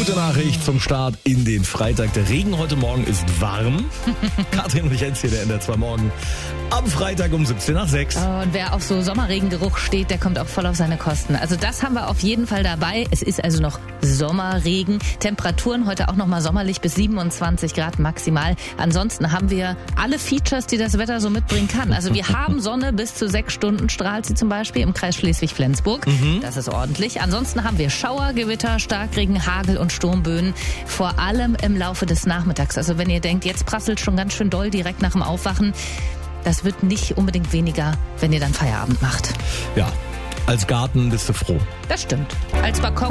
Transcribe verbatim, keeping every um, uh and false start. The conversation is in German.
Gute Nachricht zum Start in den Freitag. Der Regen heute Morgen ist warm. Katrin und Jens hier, der N D R zwei Morgen. Am Freitag um siebzehn nach sechs. Und wer auf so Sommerregengeruch steht, der kommt auch voll auf seine Kosten. Also das haben wir auf jeden Fall dabei. Es ist also noch Sommerregen. Temperaturen heute auch noch mal sommerlich bis siebenundzwanzig Grad maximal. Ansonsten haben wir alle Features, die das Wetter so mitbringen kann. Also wir haben Sonne, bis zu sechs Stunden strahlt sie zum Beispiel im Kreis Schleswig-Flensburg. Mhm. Das ist ordentlich. Ansonsten haben wir Schauer, Gewitter, Starkregen, Hagel und Sturmböen. Vor allem im Laufe des Nachmittags. Also wenn ihr denkt, jetzt prasselt schon ganz schön doll direkt nach dem Aufwachen. Das wird nicht unbedingt weniger, wenn ihr dann Feierabend macht. Ja, als Garten bist du froh. Das stimmt. Als Balkon